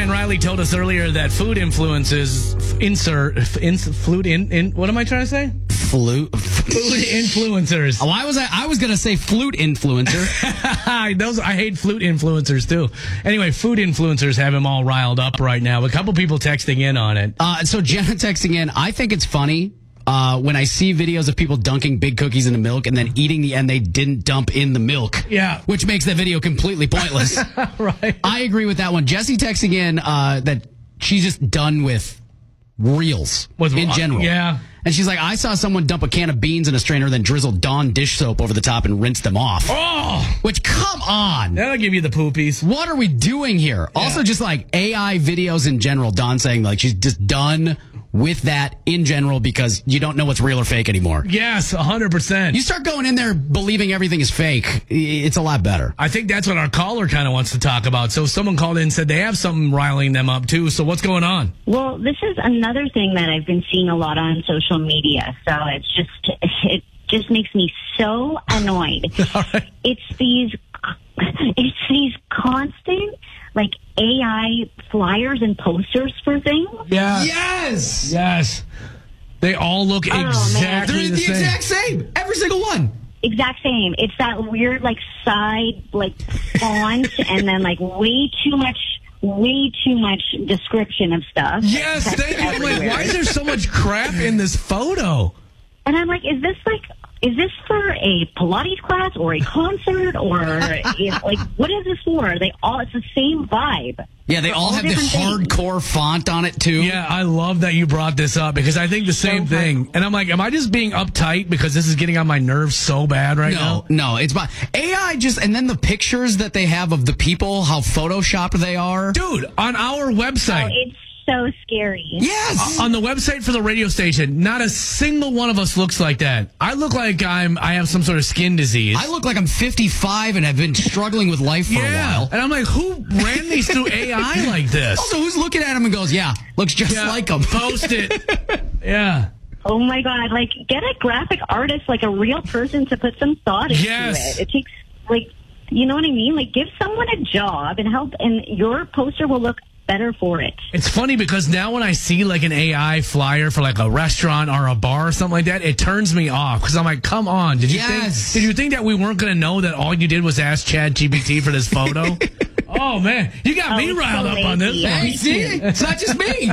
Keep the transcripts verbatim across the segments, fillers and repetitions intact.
Ryan Riley told us earlier that food influences insert in, flute in, in what am I trying to say? Flute. Food influencers. Why was I? I was going to say flute influencer. Those I hate flute influencers too. Anyway, food influencers have him all riled up right now. A couple people texting in on it. Uh, so Jenna texting in. I think it's funny. Uh, when I see videos of people dunking big cookies into milk and then eating the end they didn't dump in the milk. Yeah. Which makes the video completely pointless. Right. I agree with that one. Jessie texting in uh, that she's just done with reels With- in general. yeah. And she's like, I saw someone dump a can of beans in a strainer, then drizzle Dawn dish soap over the top and rinse them off. Oh, Which, come on. that'll give you the poopies. What are we doing here? Yeah. Also, just like A I videos in general, Dawn saying like she's just done with that in general because you don't know what's real or fake anymore. Yes, one hundred percent. You start going in there believing everything is fake, it's a lot better. I think that's what our caller kind of wants to talk about. So someone called in and said they have something riling them up too. So what's going on? Well, this is another thing that I've been seeing a lot on social media. So it's just, it just makes me so annoyed. All right. It's these, it's these constant, like, A I flyers and posters for things. Yeah. Yes! Yes. They all look man. exactly They're the, the same. exact same. Every single one. Exact same. It's that weird, like, side, like, font and then, like, way too much, way too much description of stuff. Yes, Text thank you. I'm like, everywhere. why is there so much crap in this photo? And I'm like, is this like, is this for a Pilates class or a concert or is, like, what is this for? They all, it's the same vibe. Yeah, they They're all have the different things. hardcore font on it, too. Yeah, I love that you brought this up because I think the same So thing. And I'm like, am I just being uptight because this is getting on my nerves so bad right now? No, no, it's my A I just, and then the pictures that they have of the people, how photoshopped they are. Dude, on our Oh, website, it's so scary. Yes! on the website for the radio station, not a single one of us looks like that. I look like I'm, I have some sort of skin disease. I look like I'm fifty-five and have been struggling with life for yeah. a while. And I'm like, who ran these through A I like this? Also, who's looking at him and goes, yeah, looks just Yeah, like him. Post it. Yeah. Oh my God. Like, get a graphic artist, like a real person to put some thought into Yes. it. It takes, like, you know what I mean? Like, give someone a job and help, and your poster will look better for it. It's funny because now when I see like an A I flyer for like a restaurant or a bar or something like that, it turns me off because I'm like, come on. Did you Yes. think, did you think that we weren't going to know that all you did was ask Chat G P T for this photo? Oh man, you got Oh, me it's riled so up on this lazy. one. Hey, see? It's not just me.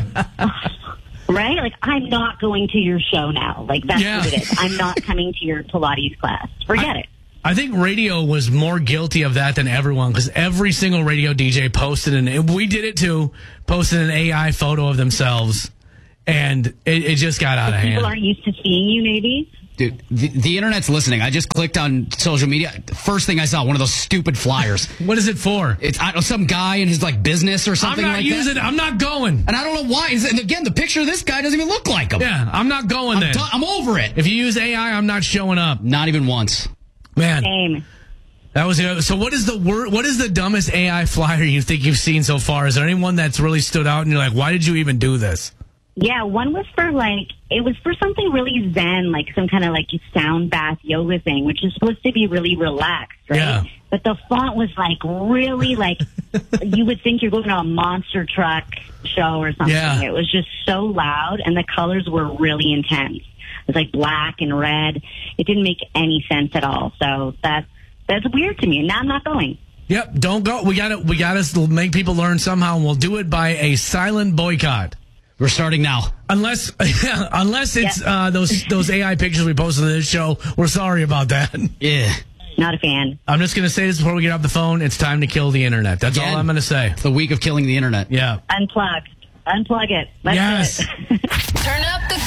Right? Like, I'm not going to your show now. Like, that's Yeah. what it is. I'm not coming to your Pilates class. Forget it. I think radio was more guilty of that than everyone because every single radio D J posted an, we did it too, posted an A I photo of themselves and it, it just got out of People hand. aren't used to seeing you, maybe. Dude, the, the internet's listening. I just clicked on social media. First thing I saw, one of those stupid flyers. What is it for? It's I don't know, some guy in his like business or I'm something not like using that. I'm not going. And I don't know why. And again, the picture of this guy doesn't even look like him. Yeah, I'm not going I'm, there. done, I'm over it. If you use A I, I'm not showing up. Not even once. Man, Same. that was so. What is the word? What is the dumbest A I flyer you think you've seen so far? Is there anyone that's really stood out and you're like, why did you even do this? Yeah, one was for, like, it was for something really zen, like some kind of, like, sound bath yoga thing, which is supposed to be really relaxed, right? Yeah. But the font was, like, really, like, you would think you're going to a monster truck show or something. Yeah. It was just so loud, and the colors were really intense. It was, like, black and red. It didn't make any sense at all. So that's, that's weird to me, and now I'm not going. Yep, don't go. We got to We got to make people learn somehow, and we'll do it by a silent boycott. We're starting now. Unless, unless it's uh, those those A I pictures we posted on this show. We're sorry about that. Yeah. Not a fan. I'm just going to say this before we get off the phone. It's time to kill the internet. That's Again? all I'm going to say. It's the week of killing the internet. Yeah. Unplug. Unplug it. That's Yes. it. Turn up the